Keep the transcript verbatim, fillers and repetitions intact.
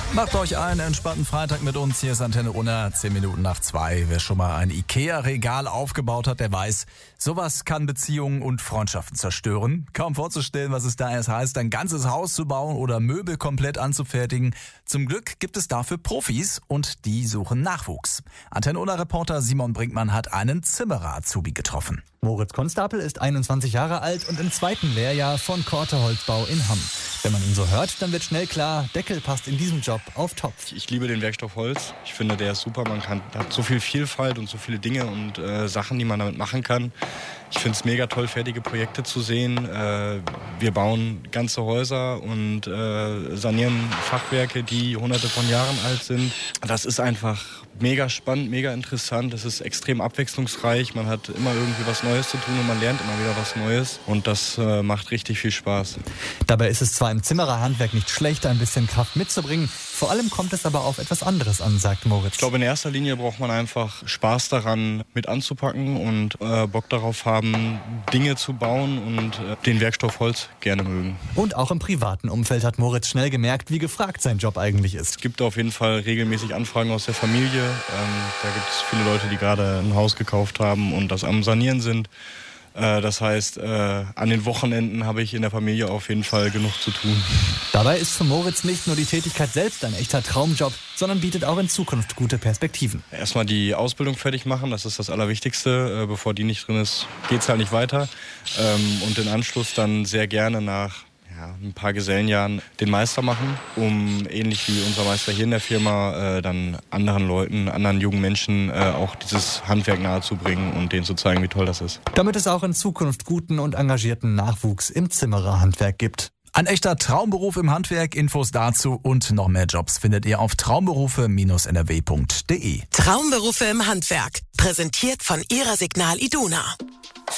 Macht euch einen entspannten Freitag mit uns. Hier ist Antenne Unna, zehn Minuten nach zwei. Wer schon mal ein Ikea-Regal aufgebaut hat, der weiß, sowas kann Beziehungen und Freundschaften zerstören. Kaum vorzustellen, was es da erst heißt, ein ganzes Haus zu bauen oder Möbel komplett anzufertigen. Zum Glück gibt es dafür Profis und die suchen Nachwuchs. Antenne Unna-Reporter Simon Brinkmann hat einen Zimmerer-Azubi getroffen. Moritz Konstapel ist einundzwanzig Jahre alt und im zweiten Lehrjahr von Korte Holzbau in Hamm. Wenn man ihn so hört, dann wird schnell klar, Deckel passt in diesem Job auf Topf. Ich liebe den Werkstoff Holz. Ich finde, der ist super. Man kann, hat so viel Vielfalt und so viele Dinge und äh, Sachen, die man damit machen kann. Ich finde es mega toll, fertige Projekte zu sehen. Äh, wir bauen ganze Häuser und äh, sanieren Fachwerke, die hunderte von Jahren alt sind. Das ist einfach mega spannend, mega interessant. Es ist extrem abwechslungsreich. Man hat immer irgendwie was Neues zu tun und man lernt immer wieder was Neues. Und das äh, macht richtig viel Spaß. Dabei ist es zwar im Zimmererhandwerk nicht schlecht, ein bisschen Kraft mitzubringen. Vor allem kommt es aber auf etwas anderes an, sagt Moritz. Ich glaube, in erster Linie braucht man einfach Spaß daran, mit anzupacken und äh, Bock darauf haben, Dinge zu bauen und äh, den Werkstoff Holz gerne mögen. Und auch im privaten Umfeld hat Moritz schnell gemerkt, wie gefragt sein Job eigentlich ist. Es gibt auf jeden Fall regelmäßig Anfragen aus der Familie. Ähm, da gibt es viele Leute, die gerade ein Haus gekauft haben und das am Sanieren sind. Äh, das heißt, äh, an den Wochenenden habe ich in der Familie auf jeden Fall genug zu tun. Dabei ist für Moritz nicht nur die Tätigkeit selbst ein echter Traumjob, sondern bietet auch in Zukunft gute Perspektiven. Erstmal die Ausbildung fertig machen, das ist das Allerwichtigste. Äh, bevor die nicht drin ist, geht es halt nicht weiter. Ähm, und im Anschluss dann sehr gerne nach ja, ein paar Gesellenjahren den Meister machen, um ähnlich wie unser Meister hier in der Firma äh, dann anderen Leuten, anderen jungen Menschen äh, auch dieses Handwerk nahezubringen und denen zu zeigen, wie toll das ist. Damit es auch in Zukunft guten und engagierten Nachwuchs im Zimmererhandwerk gibt. Ein echter Traumberuf im Handwerk. Infos dazu und noch mehr Jobs findet ihr auf traumberufe Bindestrich n r w punkt d e. Traumberufe im Handwerk. Präsentiert von Ihrer Signal Iduna.